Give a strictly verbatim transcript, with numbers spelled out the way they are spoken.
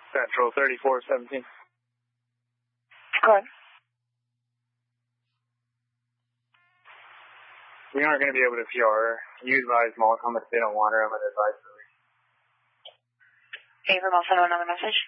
Central thirty-four seventeen. Go ahead. We aren't going to be able to P R her. You advise Malcolm if they don't want her, I'm going to advise her. Can you send another message?